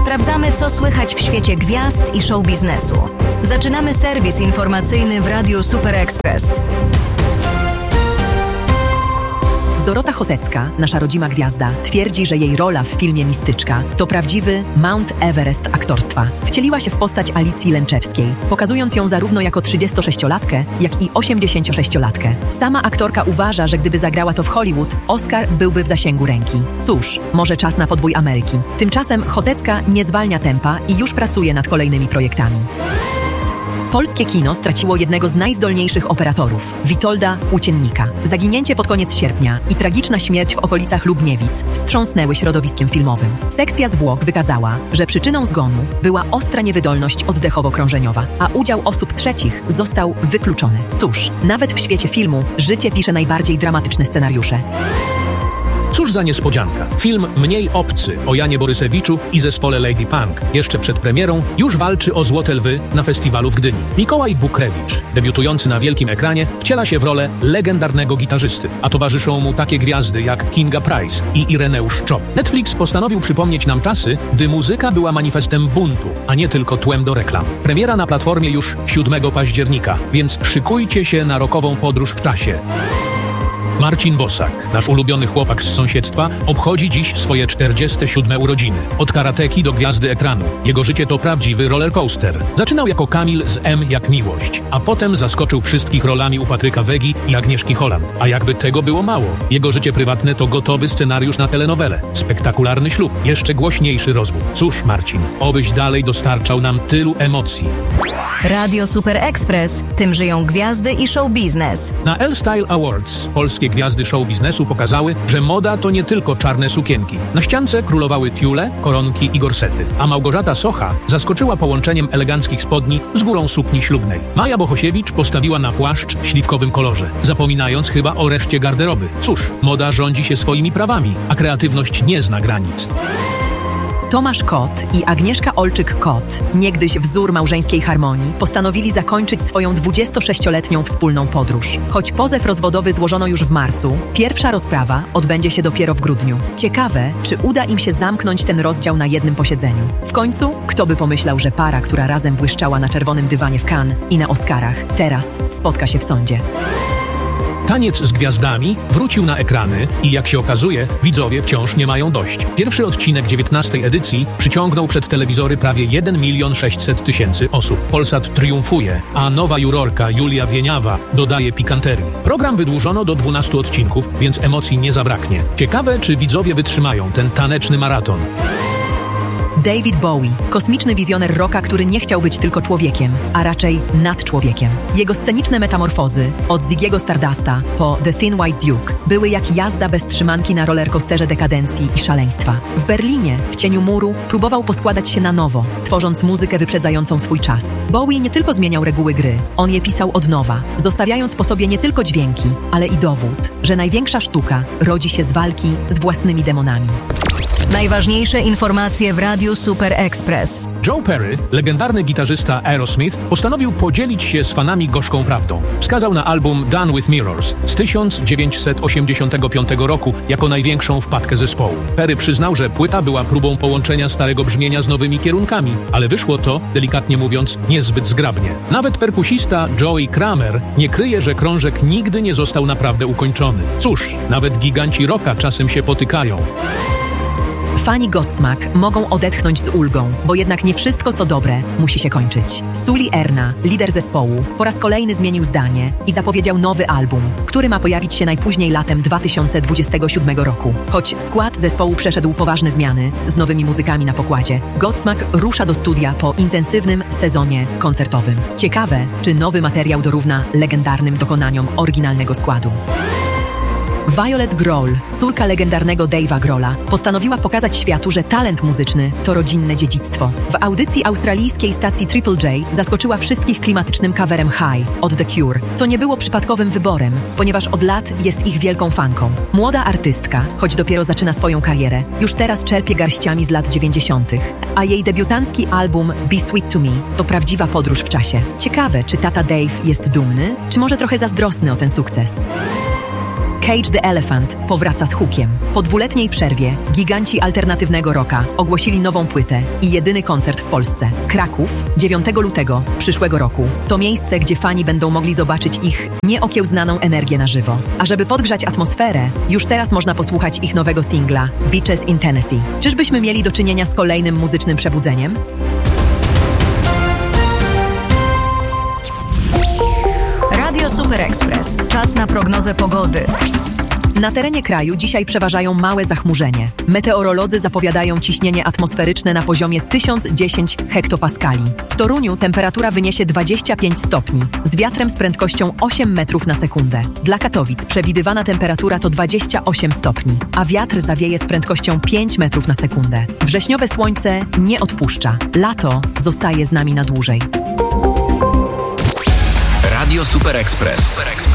Sprawdzamy, co słychać w świecie gwiazd i show biznesu. Zaczynamy serwis informacyjny w Radiu Super Express. Dorota Chotecka, nasza rodzima gwiazda, twierdzi, że jej rola w filmie Mistyczka to prawdziwy Mount Everest aktorstwa. Wcieliła się w postać Alicji Lęczewskiej, pokazując ją zarówno jako 36-latkę, jak i 86-latkę. Sama aktorka uważa, że gdyby zagrała to w Hollywood, Oscar byłby w zasięgu ręki. Cóż, może czas na podbój Ameryki. Tymczasem Chotecka nie zwalnia tempa i już pracuje nad kolejnymi projektami. Polskie kino straciło jednego z najzdolniejszych operatorów, Witolda Płóciennika. Zaginięcie pod koniec sierpnia i tragiczna śmierć w okolicach Lubniewic wstrząsnęły środowiskiem filmowym. Sekcja zwłok wykazała, że przyczyną zgonu była ostra niewydolność oddechowo-krążeniowa, a udział osób trzecich został wykluczony. Cóż, nawet w świecie filmu życie pisze najbardziej dramatyczne scenariusze. Cóż za niespodzianka. Film Mniej obcy o Janie Borysewiczu i zespole Lady Punk jeszcze przed premierą już walczy o Złote Lwy na festiwalu w Gdyni. Mikołaj Bukrewicz, debiutujący na wielkim ekranie, wciela się w rolę legendarnego gitarzysty, a towarzyszą mu takie gwiazdy jak Kinga Price i Ireneusz Czop. Netflix postanowił przypomnieć nam czasy, gdy muzyka była manifestem buntu, a nie tylko tłem do reklam. Premiera na platformie już 7 października, więc szykujcie się na rockową podróż w czasie. Marcin Bosak, nasz ulubiony chłopak z sąsiedztwa, obchodzi dziś swoje 47 urodziny. Od karateki do gwiazdy ekranu. Jego życie to prawdziwy rollercoaster. Zaczynał jako Kamil z M jak Miłość, a potem zaskoczył wszystkich rolami u Patryka Wegi i Agnieszki Holland. A jakby tego było mało, jego życie prywatne to gotowy scenariusz na telenowelę. Spektakularny ślub, jeszcze głośniejszy rozwód. Cóż, Marcin, obyś dalej dostarczał nam tylu emocji. Radio Super Express. Tym żyją gwiazdy i show biznes. Na L-Style Awards polskie gwiazdy show biznesu pokazały, że moda to nie tylko czarne sukienki. Na ściance królowały tiule, koronki i gorsety, a Małgorzata Socha zaskoczyła połączeniem eleganckich spodni z górą sukni ślubnej. Maja Bohosiewicz postawiła na płaszcz w śliwkowym kolorze, zapominając chyba o reszcie garderoby. Cóż, moda rządzi się swoimi prawami, a kreatywność nie zna granic. Tomasz Kot i Agnieszka Olczyk-Kot, niegdyś wzór małżeńskiej harmonii, postanowili zakończyć swoją 26-letnią wspólną podróż. Choć pozew rozwodowy złożono już w marcu, pierwsza rozprawa odbędzie się dopiero w grudniu. Ciekawe, czy uda im się zamknąć ten rozdział na jednym posiedzeniu. W końcu, kto by pomyślał, że para, która razem błyszczała na czerwonym dywanie w Cannes i na Oscarach, teraz spotka się w sądzie. Taniec z gwiazdami wrócił na ekrany i jak się okazuje, widzowie wciąż nie mają dość. Pierwszy odcinek 19. edycji przyciągnął przed telewizory prawie 1 600 000 osób. Polsat triumfuje, a nowa jurorka Julia Wieniawa dodaje pikanterii. Program wydłużono do 12 odcinków, więc emocji nie zabraknie. Ciekawe, czy widzowie wytrzymają ten taneczny maraton. David Bowie, kosmiczny wizjoner rocka, który nie chciał być tylko człowiekiem, a raczej nadczłowiekiem. Jego sceniczne metamorfozy, od Ziggy'ego Stardusta po The Thin White Duke, były jak jazda bez trzymanki na rollercoasterze dekadencji i szaleństwa. W Berlinie, w cieniu muru, próbował poskładać się na nowo, tworząc muzykę wyprzedzającą swój czas. Bowie nie tylko zmieniał reguły gry, on je pisał od nowa, zostawiając po sobie nie tylko dźwięki, ale i dowód, że największa sztuka rodzi się z walki z własnymi demonami. Najważniejsze informacje w Radiu Super Express. Joe Perry, legendarny gitarzysta Aerosmith, postanowił podzielić się z fanami gorzką prawdą. Wskazał na album Done with Mirrors z 1985 roku jako największą wpadkę zespołu. Perry przyznał, że płyta była próbą połączenia starego brzmienia z nowymi kierunkami, ale wyszło to, delikatnie mówiąc, niezbyt zgrabnie. Nawet perkusista Joey Kramer nie kryje, że krążek nigdy nie został naprawdę ukończony. Cóż, nawet giganci rocka czasem się potykają. Fani Godsmack mogą odetchnąć z ulgą, bo jednak nie wszystko, co dobre, musi się kończyć. Sully Erna, lider zespołu, po raz kolejny zmienił zdanie i zapowiedział nowy album, który ma pojawić się najpóźniej latem 2027 roku. Choć skład zespołu przeszedł poważne zmiany z nowymi muzykami na pokładzie, Godsmack rusza do studia po intensywnym sezonie koncertowym. Ciekawe, czy nowy materiał dorówna legendarnym dokonaniom oryginalnego składu. Violet Grohl, córka legendarnego Dave'a Grohla, postanowiła pokazać światu, że talent muzyczny to rodzinne dziedzictwo. W audycji australijskiej stacji Triple J zaskoczyła wszystkich klimatycznym coverem High od The Cure, co nie było przypadkowym wyborem, ponieważ od lat jest ich wielką fanką. Młoda artystka, choć dopiero zaczyna swoją karierę, już teraz czerpie garściami z lat 90., a jej debiutancki album Be Sweet to Me to prawdziwa podróż w czasie. Ciekawe, czy tata Dave jest dumny, czy może trochę zazdrosny o ten sukces. Cage the Elephant powraca z hukiem. Po 2-letniej przerwie giganci alternatywnego rocka ogłosili nową płytę i jedyny koncert w Polsce. Kraków, 9 lutego przyszłego roku. To miejsce, gdzie fani będą mogli zobaczyć ich nieokiełznaną energię na żywo. A żeby podgrzać atmosferę, już teraz można posłuchać ich nowego singla Beaches in Tennessee. Czyżbyśmy mieli do czynienia z kolejnym muzycznym przebudzeniem? Radio Super Express. Czas na prognozę pogody. Na terenie kraju dzisiaj przeważają małe zachmurzenie. Meteorolodzy zapowiadają ciśnienie atmosferyczne na poziomie 1010 hektopaskali. W Toruniu temperatura wyniesie 25 stopni, z wiatrem z prędkością 8 metrów na sekundę. Dla Katowic przewidywana temperatura to 28 stopni, a wiatr zawieje z prędkością 5 metrów na sekundę. Wrześniowe słońce nie odpuszcza. Lato zostaje z nami na dłużej. Radio Super Express.